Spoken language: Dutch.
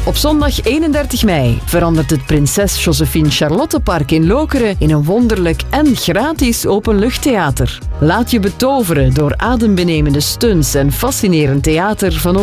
Op zondag 31 mei verandert het Prinses Josephine Charlottepark in Lokeren in een wonderlijk en gratis openluchttheater. Laat je betoveren door adembenemende stunts en fascinerend theater van